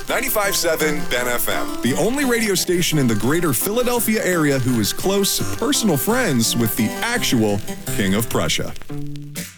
95.7 Ben FM, the only radio station in the greater Philadelphia area who is close personal friends with the actual King of Prussia.